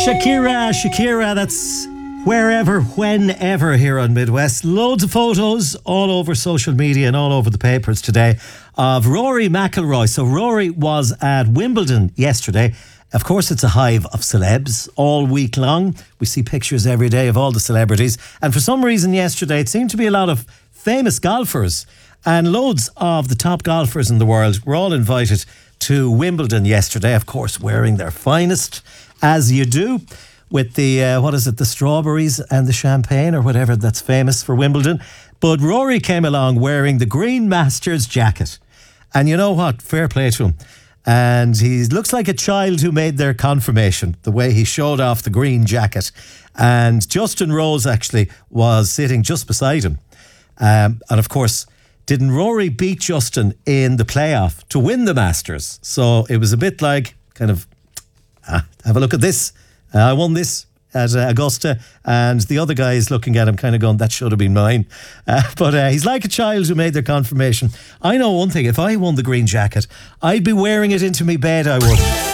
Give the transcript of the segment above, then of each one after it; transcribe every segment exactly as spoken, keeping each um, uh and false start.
Shakira, Shakira, that's wherever, whenever here on Midwest. Loads of photos all over social media and all over the papers today of Rory McIlroy. So Rory was at Wimbledon yesterday. Of course, it's a hive of celebs all week long. We see pictures every day of all the celebrities. And for some reason yesterday, it seemed to be a lot of famous golfers. And loads of the top golfers in the world were all invited to Wimbledon yesterday, of course, wearing their finest, as you do, with the, uh, what is it, the strawberries and the champagne or whatever that's famous for Wimbledon. But Rory came along wearing the Green Masters jacket. And you know what? Fair play to him. And he looks like a child who made their confirmation, the way he showed off the green jacket. And Justin Rose actually was sitting just beside him. Um, and of course, didn't Rory beat Justin in the playoff to win the Masters? So it was a bit like, kind of, ah, have a look at this. Uh, I won this at uh, Augusta, and the other guy is looking at him kind of going, that should have been mine. Uh, but uh, he's like a child who made their confirmation. I know one thing, if I won the green jacket, I'd be wearing it into my bed, I would.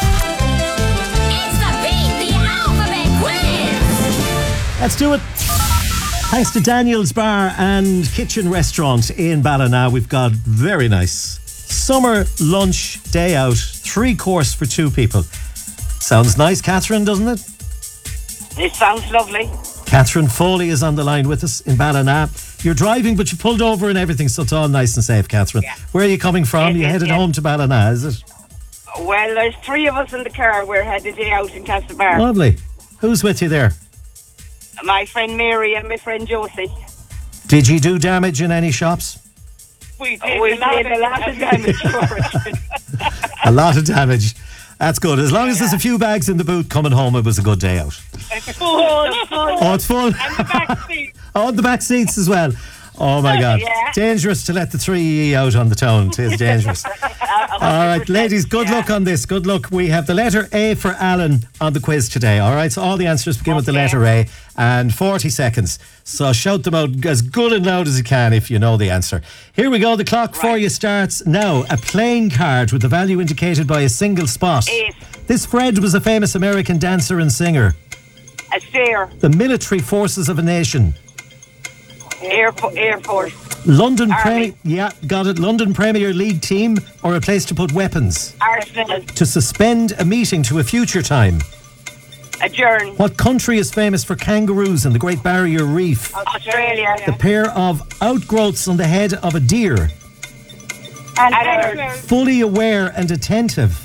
It's the Beat the Alphabet Quiz! Let's do it. Thanks to Daniel's Bar and Kitchen Restaurant in Ballina, we've got very nice summer lunch day out, three course for two people. Sounds nice, Catherine, doesn't it? It sounds lovely. Catherine Foley is on the line with us in Ballina. You're driving, but you pulled over and everything, so it's all nice and safe, Catherine. Yeah. Where are you coming from? Yes, you yes, headed yes. home to Ballina, is it? Well, there's three of us in the car. We're headed out in Castlebar. Lovely. Who's with you there? My friend Mary and my friend Josie. Did you do damage in any shops? We did, we did a lot of damage for it. A lot of damage. That's good. As long as there's a few bags in the boot coming home, it was a good day out. It's full, it's full. Oh, it's full. And the back seat. Oh, the back seats as well. Oh my God. Yeah. Dangerous to let the three out on the town. It is dangerous. All right, ladies, good yeah. luck on this. Good luck. We have the letter A for Alan on the quiz today. All right, so all the answers begin with the Okay. letter A and forty seconds. So shout them out as good and loud as you can if you know the answer. Here we go. The clock for you starts now. A playing card with the value indicated by a single spot. Eight. This Fred was a famous American dancer and singer. A stair. The military forces of a nation. Air, Fo- Air Force. London Army. Premier, yeah, got it. London Premier League team or a place to put weapons. Arsenal. To suspend a meeting to a future time. Adjourn. What country is famous for kangaroos and the Great Barrier Reef? Australia. The pair of outgrowths on the head of a deer. Alert. Fully aware and attentive.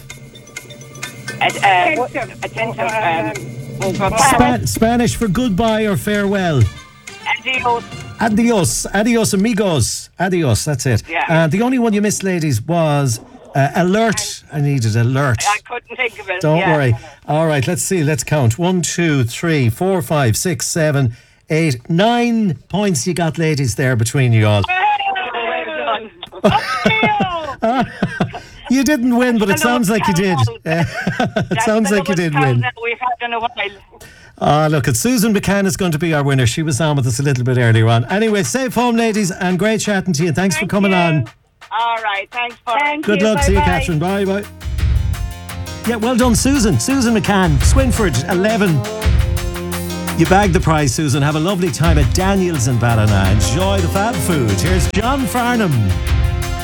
At, uh, attentive. Um, oh, God. Spa- Spanish for goodbye or farewell. Adios. Adios. Adios, amigos. Adios, that's it. Yeah. And the only one you missed, ladies, was uh, alert. I needed alert. I couldn't think of it. Don't yeah. worry. All right, let's see. Let's count. One, two, three, four, five, six, seven, eight, nine points you got, ladies, there between you all. Well done. You didn't win, but it sounds like you did. It sounds like you did win. We've had in a while. Ah, look, it's Susan McCann is going to be our winner. She was on with us a little bit earlier on. Anyway, safe home, ladies, and great chatting to you. Thanks Thank for coming you. on. All right, thanks for Thank Good luck. See you, Catherine. Bye, bye. Yeah, well done, Susan. Susan McCann, Swinford, eleven. You bagged the prize, Susan. Have a lovely time at Daniel's in Ballina. Enjoy the fab food. Here's John Farnham.